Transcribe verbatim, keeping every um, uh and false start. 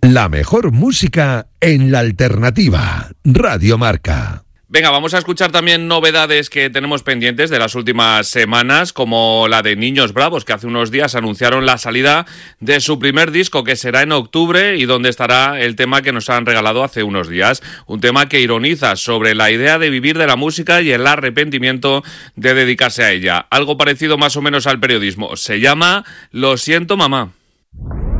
La mejor música en la alternativa. Radio Marca. Venga, vamos a escuchar también novedades que tenemos pendientes de las últimas semanas, como la de Niños Bravos, que hace unos días anunciaron la salida de su primer disco, que será en octubre, y donde estará el tema que nos han regalado hace unos días. Un tema que ironiza sobre la idea de vivir de la música y el arrepentimiento de dedicarse a ella. Algo parecido más o menos al periodismo. Se llama Lo siento, mamá.